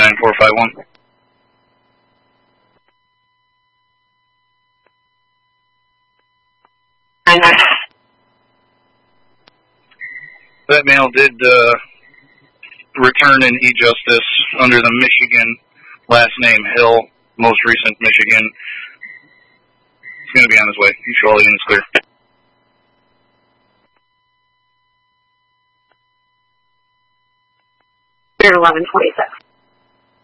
9451. That male did return in e-justice under the Michigan last name Hill, most recent Michigan. He's going to be on his way. You show all the units clear. Clear 1126.